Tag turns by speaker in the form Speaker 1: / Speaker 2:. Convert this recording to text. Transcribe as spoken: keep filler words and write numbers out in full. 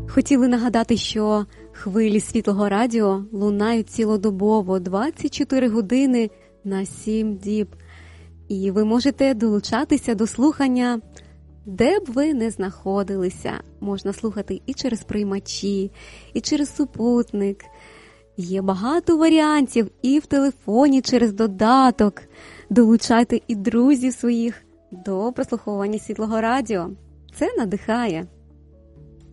Speaker 1: Хотіли нагадати, що хвилі Світлого Радіо лунають цілодобово двадцять чотири години на сім діб. І ви можете долучатися до слухання, де б ви не знаходилися. Можна слухати і через приймачі, і через супутник. Є багато варіантів і в телефоні через додаток. Долучайте і друзів своїх до прослуховування Світлого Радіо. Це надихає.